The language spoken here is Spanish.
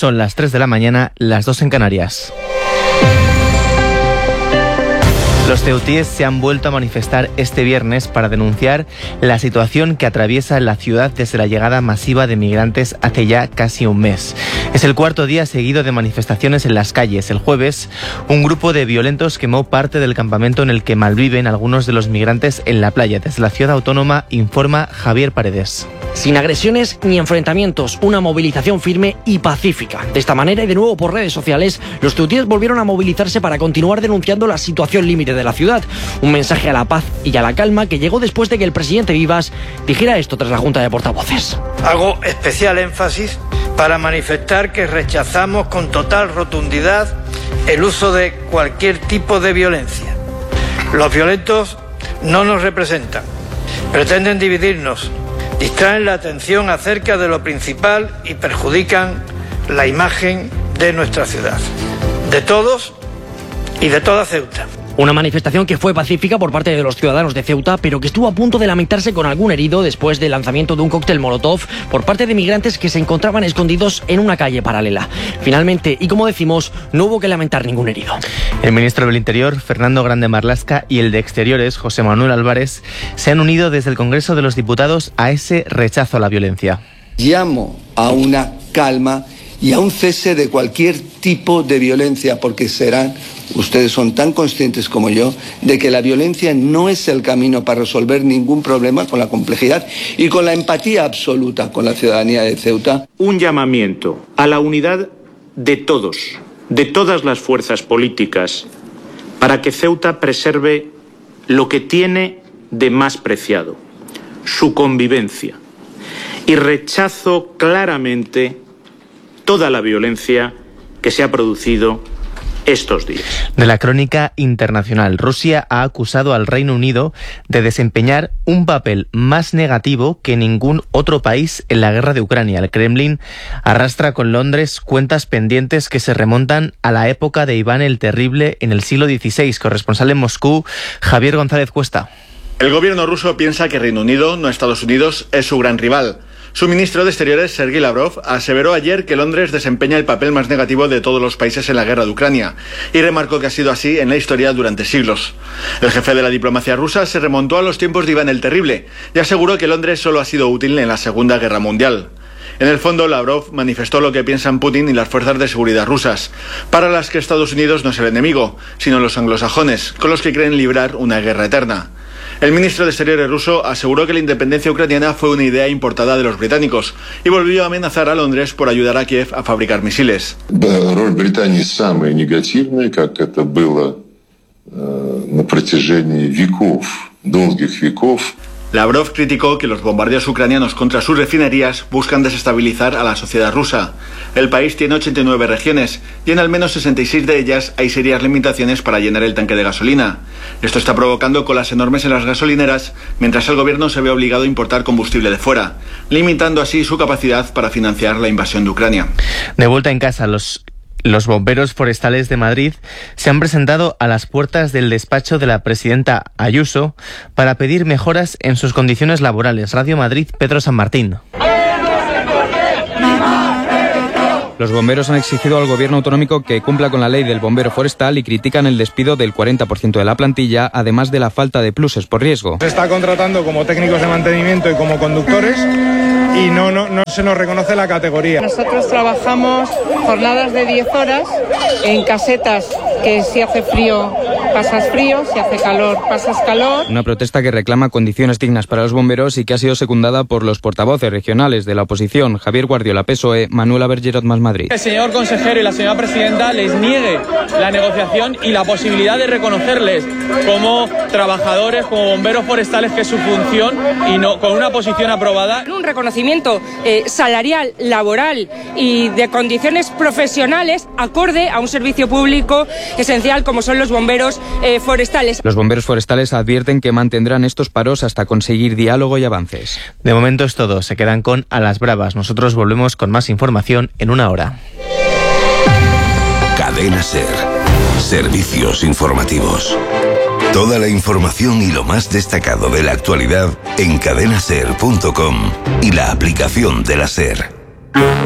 Son las 3 de la mañana, las 2 en Canarias. Los ceutíes se han vuelto a manifestar este viernes para denunciar la situación que atraviesa la ciudad desde la llegada masiva de migrantes hace ya casi un mes. Es el cuarto día seguido de manifestaciones en las calles. El jueves, un grupo de violentos quemó parte del campamento en el que malviven algunos de los migrantes en la playa. Desde la ciudad autónoma informa Javier Paredes. Sin agresiones ni enfrentamientos, una movilización firme y pacífica. De esta manera y de nuevo por redes sociales, los ceutíes volvieron a movilizarse para continuar denunciando la situación límite de la ciudad. Un mensaje a la paz y a la calma que llegó después de que el presidente Vivas dijera esto tras la Junta de Portavoces. Hago especial énfasis para manifestar que rechazamos con total rotundidad el uso de cualquier tipo de violencia. Los violentos no nos representan, pretenden dividirnos, distraen la atención acerca de lo principal y perjudican la imagen de nuestra ciudad, de todos y de toda Ceuta. Una manifestación que fue pacífica por parte de los ciudadanos de Ceuta, pero que estuvo a punto de lamentarse con algún herido después del lanzamiento de un cóctel molotov por parte de migrantes que se encontraban escondidos en una calle paralela. Finalmente, y como decimos, no hubo que lamentar ningún herido. El ministro del Interior, Fernando Grande Marlaska, y el de Exteriores, José Manuel Álvarez, se han unido desde el Congreso de los Diputados a ese rechazo a la violencia. Llamo a una calma y a un cese de cualquier tipo de violencia, porque ustedes son tan conscientes como yo de que la violencia no es el camino para resolver ningún problema, con la complejidad y con la empatía absoluta con la ciudadanía de Ceuta. Un llamamiento a la unidad de todos, de todas las fuerzas políticas, para que Ceuta preserve lo que tiene de más preciado, su convivencia, y rechazo claramente toda la violencia que se ha producido estos días. De la crónica internacional, Rusia ha acusado al Reino Unido de desempeñar un papel más negativo que ningún otro país en la guerra de Ucrania. El Kremlin arrastra con Londres cuentas pendientes que se remontan a la época de Iván el Terrible en el siglo XVI. Corresponsal en Moscú, Javier González Cuesta. El gobierno ruso piensa que Reino Unido, no Estados Unidos, es su gran rival. Su ministro de Exteriores, Sergei Lavrov, aseveró ayer que Londres desempeña el papel más negativo de todos los países en la guerra de Ucrania y remarcó que ha sido así en la historia durante siglos. El jefe de la diplomacia rusa se remontó a los tiempos de Iván el Terrible y aseguró que Londres solo ha sido útil en la Segunda Guerra Mundial. En el fondo, Lavrov manifestó lo que piensan Putin y las fuerzas de seguridad rusas, para las que Estados Unidos no es el enemigo, sino los anglosajones, con los que creen librar una guerra eterna. El ministro de Exteriores ruso aseguró que la independencia ucraniana fue una idea importada de los británicos y volvió a amenazar a Londres por ayudar a Kiev a fabricar misiles. Роль Британии самая негативная, как это было на протяжении веков, долгих веков. Lavrov criticó que los bombardeos ucranianos contra sus refinerías buscan desestabilizar a la sociedad rusa. El país tiene 89 regiones y en al menos 66 de ellas hay serias limitaciones para llenar el tanque de gasolina. Esto está provocando colas enormes en las gasolineras, mientras el gobierno se ve obligado a importar combustible de fuera, limitando así su capacidad para financiar la invasión de Ucrania. De vuelta en casa, Los bomberos forestales de Madrid se han presentado a las puertas del despacho de la presidenta Ayuso para pedir mejoras en sus condiciones laborales. Radio Madrid, Pedro San Martín. Los bomberos han exigido al gobierno autonómico que cumpla con la ley del bombero forestal y critican el despido del 40% de la plantilla, además de la falta de pluses por riesgo. Se está contratando como técnicos de mantenimiento y como conductores y no se nos reconoce la categoría. Nosotros trabajamos jornadas de 10 horas en casetas que si hace frío pasas frío, si hace calor pasas calor. Una protesta que reclama condiciones dignas para los bomberos y que ha sido secundada por los portavoces regionales de la oposición, Javier Guardiola, PSOE, Manuela Bergerot, Más Madrid. El señor consejero y la señora presidenta les niegue la negociación y la posibilidad de reconocerles como trabajadores, como bomberos forestales, que es su función, y no con una posición aprobada. Un reconocimiento salarial, laboral y de condiciones profesionales acorde a un servicio público esencial como son los bomberos forestales. Los bomberos forestales advierten que mantendrán estos paros hasta conseguir diálogo y avances. De momento es todo, se quedan con A las Bravas. Nosotros volvemos con más información en una hora. Cadena SER. Servicios informativos. Toda la información y lo más destacado de la actualidad en cadenaser.com y la aplicación de la SER.